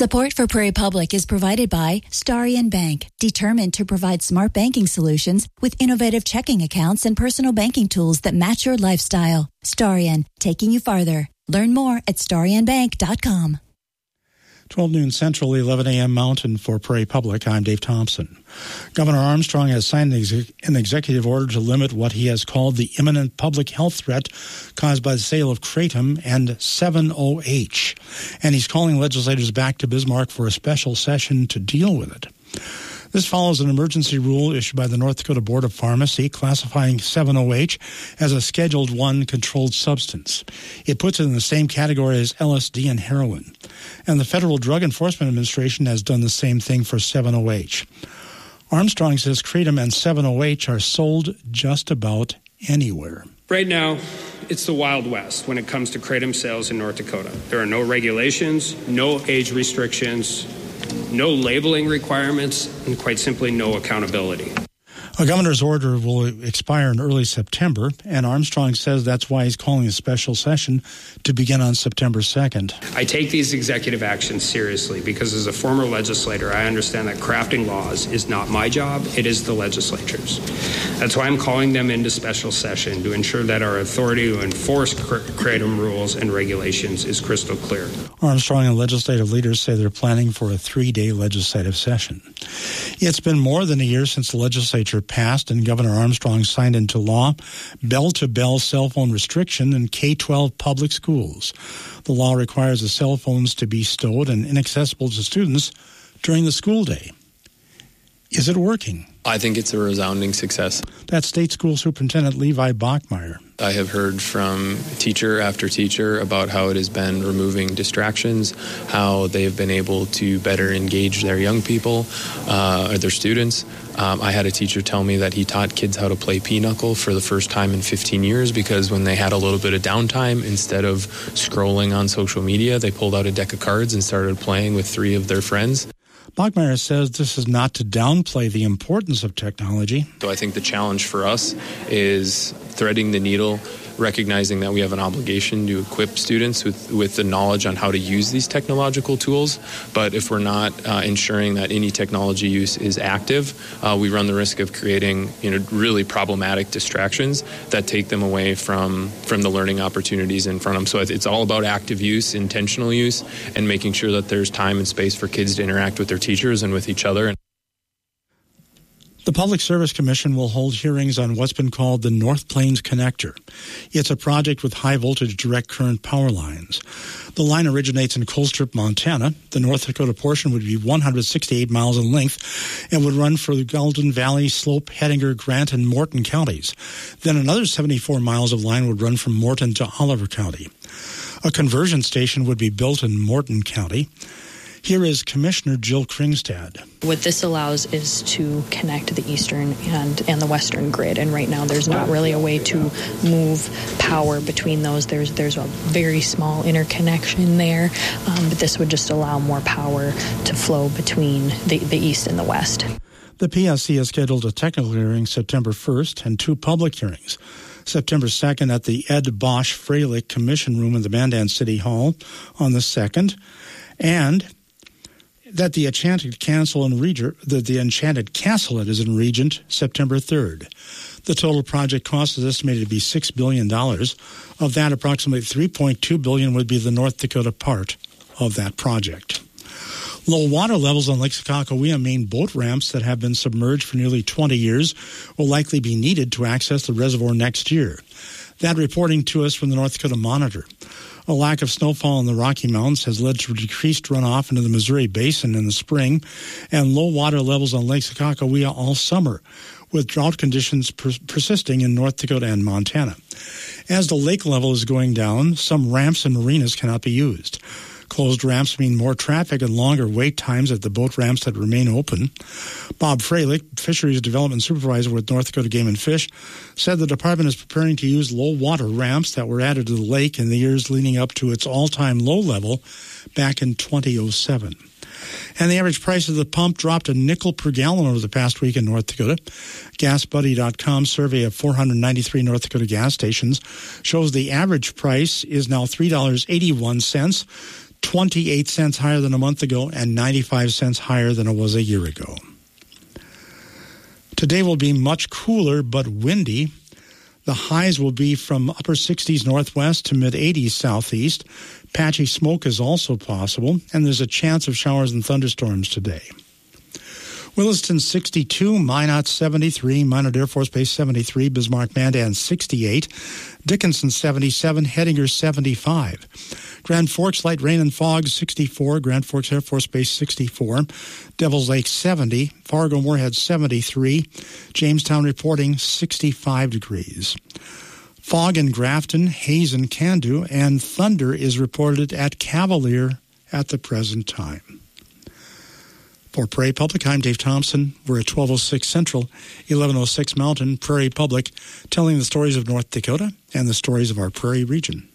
Support for Prairie Public is provided by Starion Bank, determined to provide smart banking solutions with innovative checking accounts and personal banking tools that match your lifestyle. Starion, taking you farther. Learn more at starionbank.com. 12 noon Central, 11 a.m. Mountain for Prairie Public. I'm Dave Thompson. Governor Armstrong has signed an executive order to limit what he has called the imminent public health threat caused by the sale of Kratom and 7-OH. And he's calling legislators back to Bismarck for a special session to deal with it. This follows an emergency rule issued by the North Dakota Board of Pharmacy classifying 7-OH as a Scheduled I controlled substance. It puts it in the same category as LSD and heroin. And the Federal Drug Enforcement Administration has done the same thing for 7-OH. Armstrong says Kratom and 7-OH are sold just about anywhere. Right now, it's the Wild West when it comes to Kratom sales in North Dakota. There are no regulations, no age restrictions, no labeling requirements, and quite simply no accountability. A governor's order will expire in early September, and Armstrong says that's why he's calling a special session to begin on September 2nd. I take these executive actions seriously because as a former legislator, I understand that crafting laws is not my job, it is the legislature's. That's why I'm calling them into special session to ensure that our authority to enforce Kratom rules and regulations is crystal clear. Armstrong and legislative leaders say they're planning for a 3-day legislative session. It's been more than a year since the legislature passed and Governor Armstrong signed into law bell-to-bell cell phone restriction in K-12 public schools. The law requires the cell phones to be stowed and inaccessible to students during the school day. Is it working? I think it's a resounding success. That's State School Superintendent Levi Bachmeyer. I have heard from teacher after teacher about how it has been removing distractions, how they have been able to better engage their young people, or their students. I had a teacher tell me that he taught kids how to play pinochle for the first time in 15 years because when they had a little bit of downtime, instead of scrolling on social media, they pulled out a deck of cards and started playing with 3 of their friends. Bachmeyer says this is not to downplay the importance of technology. So I think the challenge for us is threading the needle, recognizing that we have an obligation to equip students with the knowledge on how to use these technological tools. But if we're not ensuring that any technology use is active, we run the risk of creating really problematic distractions that take them away from the learning opportunities in front of them. So it's all about active use, intentional use, and making sure that there's time and space for kids to interact with their teachers and with each other. The Public Service Commission will hold hearings on what's been called the North Plains Connector. It's a project with high-voltage direct current power lines. The line originates in Colstrip, Montana. The North Dakota portion would be 168 miles in length and would run for the Golden Valley, Slope, Hettinger, Grant, and Morton counties. Then another 74 miles of line would run from Morton to Oliver County. A conversion station would be built in Morton County. Here is Commissioner Jill Kringstad. What this allows is to connect the eastern and the western grid, and right now there's not really a way to move power between those. There's a very small interconnection there, but this would just allow more power to flow between the east and the west. The PSC has scheduled a technical hearing September 1st and 2 public hearings. September 2nd at the Ed Bosch Freilich Commission Room in the Mandan City Hall on the 2nd, and that the Enchanted Castle in Regent, September 3rd. The total project cost is estimated to be $6 billion. Of that, approximately $3.2 billion would be the North Dakota part of that project. Low water levels on Lake Sakakawea mean boat ramps that have been submerged for nearly 20 years will likely be needed to access the reservoir next year. That reporting to us from the North Dakota Monitor. A lack of snowfall in the Rocky Mountains has led to decreased runoff into the Missouri Basin in the spring and low water levels on Lake Sakakawea all summer, with drought conditions persisting in North Dakota and Montana. As the lake level is going down, some ramps and marinas cannot be used. Closed ramps mean more traffic and longer wait times at the boat ramps that remain open. Bob Freilich, Fisheries Development Supervisor with North Dakota Game and Fish, said the department is preparing to use low water ramps that were added to the lake in the years leading up to its all-time low level back in 2007. And the average price of the pump dropped a nickel per gallon over the past week in North Dakota. GasBuddy.com survey of 493 North Dakota gas stations shows the average price is now $3.81, 28 cents higher than a month ago and 95 cents higher than it was a year ago. Today will be much cooler but windy. The highs will be from upper 60s northwest to mid-80s southeast. Patchy smoke is also possible, and there's a chance of showers and thunderstorms today. Williston 62, Minot 73, Minot Air Force Base 73, Bismarck Mandan 68, Dickinson 77, Hettinger 75, Grand Forks light rain and fog 64, Grand Forks Air Force Base 64, Devils Lake 70, Fargo Moorhead 73, Jamestown reporting 65 degrees. Fog in Grafton, haze in Candu, and thunder is reported at Cavalier at the present time. For Prairie Public, I'm Dave Thompson. We're at 1206 Central, 1106 Mountain, Prairie Public, telling the stories of North Dakota and the stories of our Prairie region.